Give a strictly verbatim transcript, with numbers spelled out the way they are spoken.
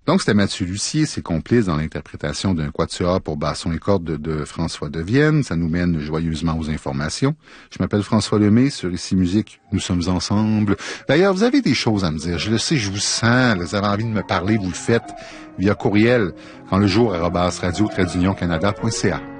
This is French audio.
Donc, c'était Mathieu Lussier, ses complices dans l'interprétation d'un quatuor pour basson et cordes de, de François Devienne. Ça nous mène joyeusement aux informations. Je m'appelle François Lemay, sur Ici Musique, nous sommes ensemble. D'ailleurs, vous avez des choses à me dire. Je le sais, je vous sens. Vous avez envie de me parler, vous le faites via courriel, quand le jour, arobase radio-canada.ca.